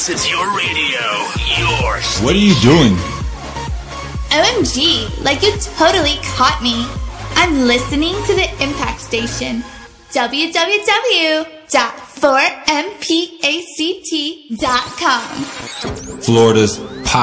It's your radio, your station. What are you doing? OMG, like you totally caught me. I'm listening to the Impact Station. www.4mpact.com. Florida's